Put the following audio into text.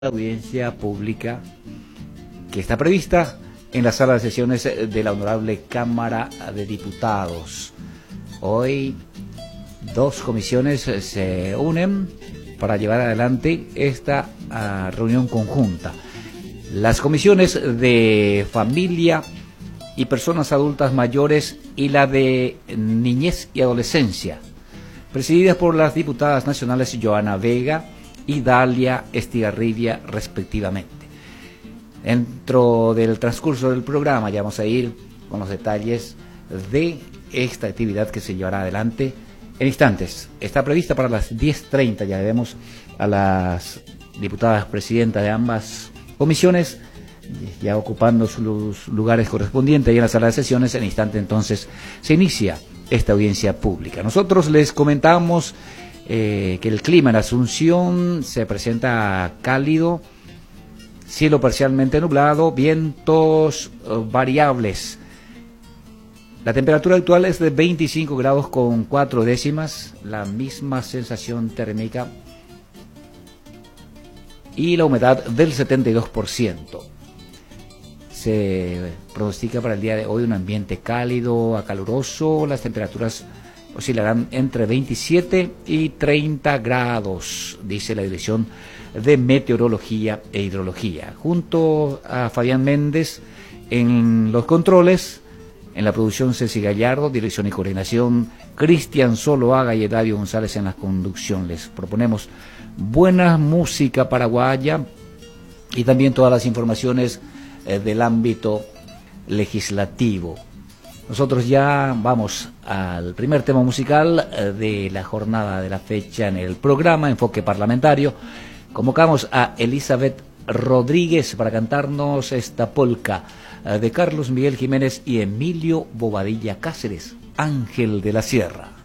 Audiencia pública que está prevista en la sala de sesiones de la Honorable Cámara de Diputados. Hoy dos comisiones se unen para llevar adelante esta reunión conjunta. Las comisiones de Familia y Personas Adultas Mayores y la de Niñez y Adolescencia, presididas por las diputadas nacionales Joana Vega y Dalia Estigarribia, respectivamente. Dentro del transcurso del programa ya vamos a ir con los detalles de esta actividad que se llevará adelante en instantes. Está prevista para las 10:30, ya vemos a las diputadas presidentas de ambas comisiones ya ocupando sus lugares correspondientes ahí en la sala de sesiones. En instante entonces se inicia esta audiencia pública. Nosotros les comentamos que el clima en Asunción se presenta cálido, cielo parcialmente nublado, vientos variables. La temperatura actual es de 25 grados con 4 décimas, la misma sensación térmica y la humedad del 72%. Se pronostica para el día de hoy un ambiente cálido a caluroso. Las temperaturas oscilarán entre 27 y 30 grados, dice la Dirección de Meteorología e Hidrología. Junto a Fabián Méndez en los controles, en la producción Ceci Gallardo, dirección y coordinación Cristian Zoloaga y Edadio González en la conducción. Les proponemos buena música paraguaya y también todas las informaciones del ámbito legislativo. Nosotros ya vamos al primer tema musical de la jornada de la fecha en el programa Enfoque Parlamentario. Convocamos a Elizabeth Rodríguez para cantarnos esta polca de Carlos Miguel Jiménez y Emilio Bobadilla Cáceres, Ángel de la Sierra.